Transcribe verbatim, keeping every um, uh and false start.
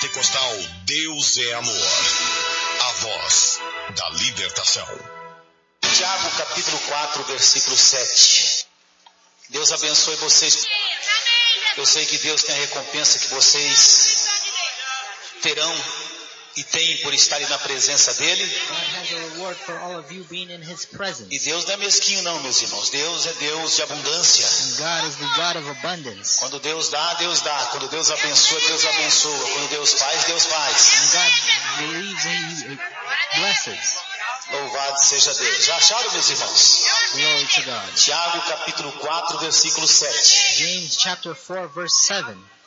Pentecostal Deus é Amor. A voz da libertação. Tiago capítulo quatro, versículo sete. Deus abençoe vocês. Eu sei que Deus tem a recompensa que vocês terão e têm por estarem na presença dele. E Deus não é mesquinho não, meus irmãos. Deus é Deus de abundância. God is the God of abundance. Quando Deus dá, Deus dá. Quando Deus abençoa, Deus abençoa. Quando Deus faz, Deus faz. And God believes and He blesses. Louvado seja Deus. Já acharam, meus irmãos? Glory to God. Tiago capítulo quatro, versículo sete. James chapter four, verse seven.